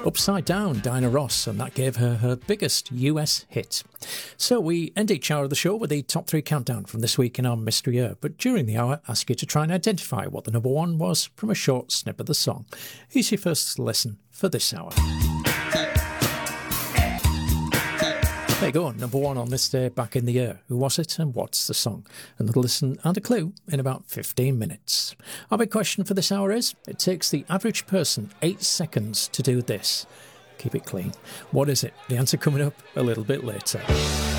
Upside Down, Diana Ross, and that gave her her biggest US hit. So we end each hour of the show with the top 3 countdown from this week in our Mystery Year, but during the hour ask you to try and identify what the number 1 was from a short snip of the song. Here's your first listen for this hour. There you go, number 1 on this day back in the year. Who was it and what's the song? Another listen and a clue in about 15 minutes. Our big question for this hour is, it takes the average person 8 seconds to do this. Keep it clean. What is it? The answer coming up a little bit later.